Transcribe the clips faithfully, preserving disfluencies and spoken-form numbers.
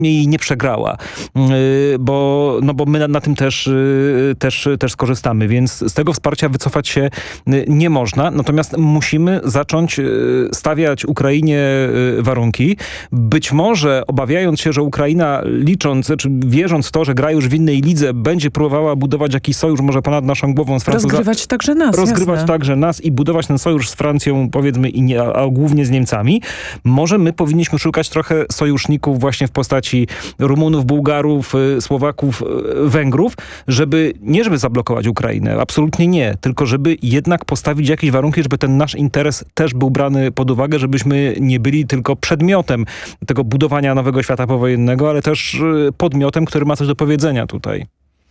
i nie przegrała, bo, no bo my na, na tym też, też, też skorzystamy, więc z tego wsparcia wycofać się nie można, natomiast musimy zacząć stawiać Ukrainie warunki. Być może obawiając się, że Ukraina licząc, czy wierząc w to, że gra już w innej lidze, będzie próbowała budować jakiś sojusz może ponad naszą głową z Francją. Rozgrywać także nas. Rozgrywać jasne. także nas i budować ten sojusz z Francją, powiedzmy, i nie, a, a głównie z Niemcami. Może my powinniśmy szukać trochę sojuszników właśnie w postaci Rumunów, Bułgarów, Słowaków, Węgrów, żeby nie żeby zablokować Ukrainę, absolutnie nie, tylko żeby jednak postawić jakieś warunki, żeby ten nasz interes też był brany pod uwagę, żebyśmy nie byli tylko przedmiotem tego budowania nowego świata powojennego, ale też podmiotem, który ma coś do powiedzenia tutaj.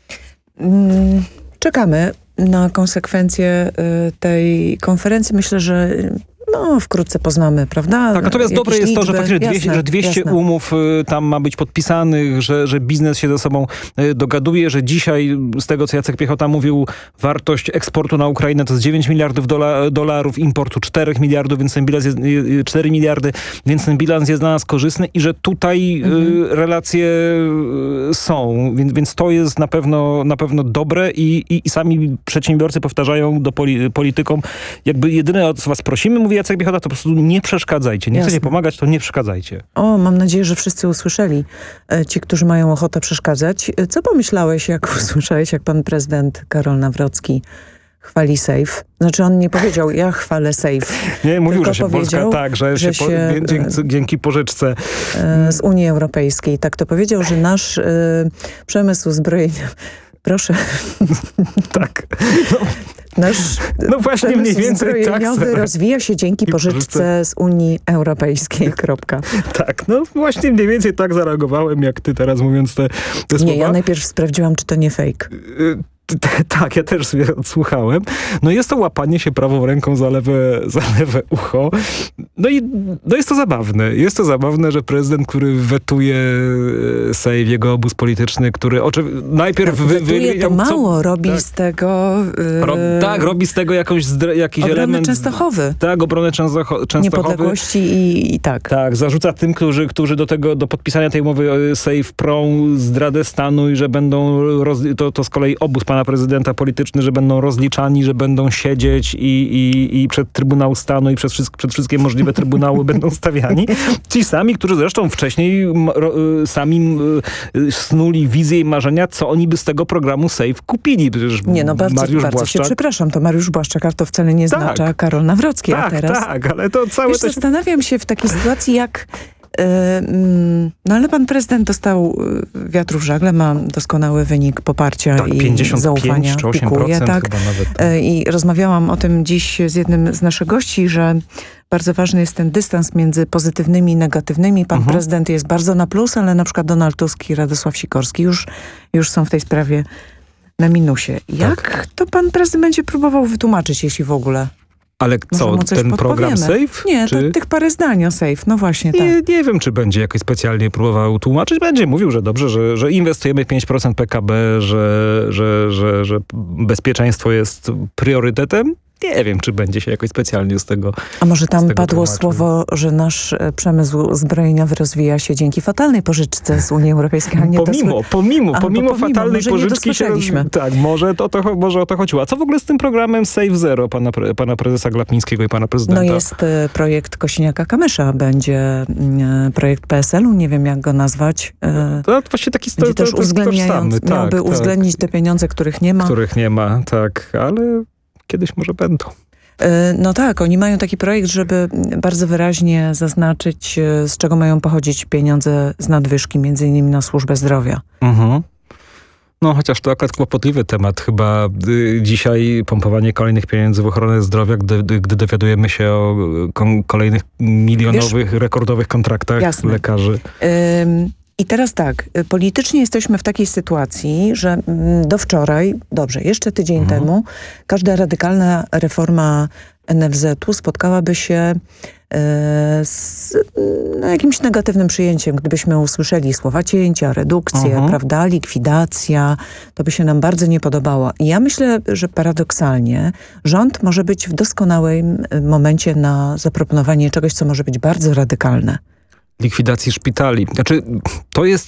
Czekamy na konsekwencje tej konferencji. Myślę, że no, wkrótce poznamy, prawda? Tak, natomiast dobre jest liczby. to, że faktycznie jasne, dwieście, że dwieście jasne. umów y, tam ma być podpisanych, że, że biznes się ze sobą y, dogaduje, że dzisiaj, z tego co Jacek Piechota mówił, wartość eksportu na Ukrainę to jest dziewięć miliardów dola, dolarów, importu cztery miliardów, więc ten bilans jest, y, cztery miliardy, więc ten bilans jest dla nas korzystny i że tutaj mhm. y, relacje y, są, więc, więc to jest na pewno, na pewno dobre i, i, i sami przedsiębiorcy powtarzają do poli, politykom, jakby jedyne o co was prosimy, mówi Jacek Piechota, to po prostu nie przeszkadzajcie. Nie Jasne. chcecie pomagać, to nie przeszkadzajcie. O, mam nadzieję, że wszyscy usłyszeli. Ci, którzy mają ochotę przeszkadzać. Co pomyślałeś, jak usłyszałeś, jak pan prezydent Karol Nawrocki chwali Sejf? Znaczy on nie powiedział, ja chwalę Sejf. Nie, mówił, że się powiedział, Polska tak, że, że się, się po, dzięki, dzięki pożyczce z Unii Europejskiej. Tak to powiedział, że nasz y, przemysł zbrojenia... Proszę. Tak. No. Nasz no właśnie mniej więcej tak. rozwija się dzięki pożyczce z Unii Europejskiej. Kropka. Tak, no właśnie mniej więcej tak zareagowałem, jak ty teraz mówiąc te, te słowa. Nie, ja najpierw sprawdziłam, czy to nie fake. Y Tak, ja też sobie odsłuchałem. No jest to łapanie się prawą ręką za lewe, za lewe ucho. No i no jest to zabawne. Jest to zabawne, że prezydent, który wetuje Sejm, jego obóz polityczny, który oczywiście najpierw... Tak, wy, wetuje wy, to mało, co, robi tak, z tego... Yy, ro, tak, robi z tego jakąś, jakiś obronę element... Częstochowy. Tak, obronę Częstochowy. Niepodległości i, i tak. Tak, zarzuca tym, którzy, którzy do tego, do podpisania tej umowy Sejf prą zdradę stanu i że będą, roz, to, to z kolei obóz pana prezydenta polityczny, że będą rozliczani, że będą siedzieć i, i, i przed Trybunał Stanu i przed, wszystkie, przed wszystkie możliwe trybunały będą stawiani. Ci sami, którzy zresztą wcześniej ro, sami snuli wizje i marzenia, co oni by z tego programu Sejf kupili. Przecież nie, no bardzo, Mariusz bardzo Błaszczak... się przepraszam, to Mariusz Błaszczak, a to wcale nie tak, oznacza Karol Nawrocki. Tak, a teraz, tak, ale to całe... Wiesz, to się... zastanawiam się w takiej sytuacji, jak no ale pan prezydent dostał wiatru w żagle, ma doskonały wynik poparcia tak, i zaufania. czy osiem procent pikuje, tak. chyba nawet. I rozmawiałam o tym dziś z jednym z naszych gości, że bardzo ważny jest ten dystans między pozytywnymi i negatywnymi. Pan mhm. prezydent jest bardzo na plus, ale na przykład Donald Tusk i Radosław Sikorski już, już są w tej sprawie na minusie. Jak tak. to pan prezydent będzie próbował wytłumaczyć, jeśli w ogóle? Ale co, ten program Sejf? Nie, czy... to, tych parę zdań o Sejf, no właśnie tak. Nie, nie wiem, czy będzie jakoś specjalnie próbował tłumaczyć. Będzie mówił, że dobrze, że, że inwestujemy pięć procent P K B, że, że, że, że bezpieczeństwo jest priorytetem. Nie wiem, czy będzie się jakoś specjalnie z tego A może tam padło tłumaczył. słowo, że nasz przemysł zbrojeniowy rozwija się dzięki fatalnej pożyczce z Unii Europejskiej, a nie pomimo, to... pomimo, A, pomimo pomimo fatalnej może pożyczki się... Tak, może to, to, może o to chodziło. A co w ogóle z tym programem Save Zero pana, pana prezesa Glapińskiego i pana prezydenta? No jest projekt Kosiniaka-Kamysza, będzie projekt P S L-u, nie wiem jak go nazwać. To właśnie taki będzie też uwzględniający, tak, miałby tak. uwzględnić te pieniądze, których nie ma. Których nie ma, tak, ale... Kiedyś może będą. No tak, oni mają taki projekt, żeby bardzo wyraźnie zaznaczyć, z czego mają pochodzić pieniądze z nadwyżki, między innymi na służbę zdrowia. Mhm. No chociaż to akurat kłopotliwy temat. Chyba y, dzisiaj pompowanie kolejnych pieniędzy w ochronę zdrowia, gdy, gdy dowiadujemy się o kon, kolejnych milionowych, Wiesz, rekordowych kontraktach jasne. lekarzy. Ym I teraz tak, politycznie jesteśmy w takiej sytuacji, że do wczoraj, dobrze, jeszcze tydzień mhm. temu, każda radykalna reforma N F Z-u spotkałaby się e, z no, jakimś negatywnym przyjęciem. Gdybyśmy usłyszeli słowa cięcia, redukcję, mhm. prawda, likwidacja, to by się nam bardzo nie podobało. I ja myślę, że paradoksalnie rząd może być w doskonałym momencie na zaproponowanie czegoś, co może być bardzo radykalne. Likwidacji szpitali. Znaczy, to jest